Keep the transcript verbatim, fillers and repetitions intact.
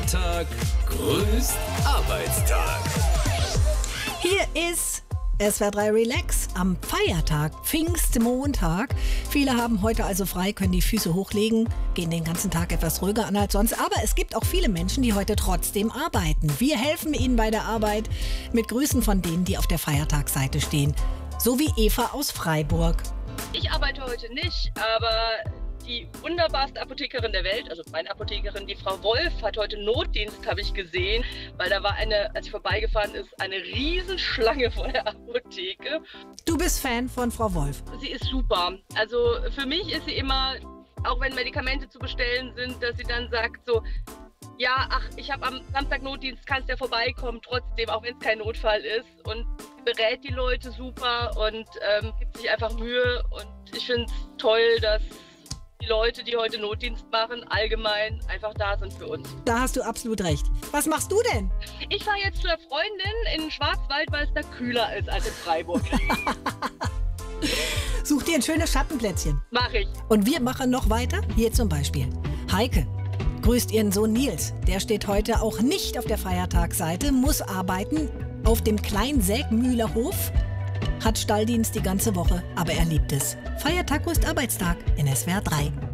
Feiertag grüßt Arbeitstag. Hier ist S W R drei Relax am Feiertag, Pfingstmontag. Viele haben heute also frei, können die Füße hochlegen, gehen den ganzen Tag etwas ruhiger an als sonst. Aber es gibt auch viele Menschen, die heute trotzdem arbeiten. Wir helfen ihnen bei der Arbeit mit Grüßen von denen, die auf der Feiertagsseite stehen. So wie Eva aus Freiburg. Ich arbeite heute nicht, aber die wunderbarste Apothekerin der Welt, also meine Apothekerin, die Frau Wolf, hat heute Notdienst, habe ich gesehen, weil da war eine, als ich vorbeigefahren ist, eine Riesenschlange vor der Apotheke. Du bist Fan von Frau Wolf? Sie ist super. Also für mich ist sie immer, auch wenn Medikamente zu bestellen sind, dass sie dann sagt so, ja, ach, ich habe am Samstag Notdienst, kannst ja vorbeikommen, trotzdem, auch wenn es kein Notfall ist. Und berät die Leute super und ähm, gibt sich einfach Mühe. Und ich finde es toll, dass die Leute, die heute Notdienst machen, allgemein einfach da sind für uns. Da hast du absolut recht. Was machst du denn? Ich fahre jetzt zu der Freundin in den Schwarzwald, weil es da kühler ist als in Freiburg. Such dir ein schönes Schattenplätzchen. Mach ich. Und wir machen noch weiter. Hier zum Beispiel Heike grüßt ihren Sohn Nils. Der steht heute auch nicht auf der Feiertagsseite, muss arbeiten auf dem Kleinsägmühler Hof, hat Stalldienst die ganze Woche, aber er liebt es. Feiertag grüßt Arbeitstag in S W R drei.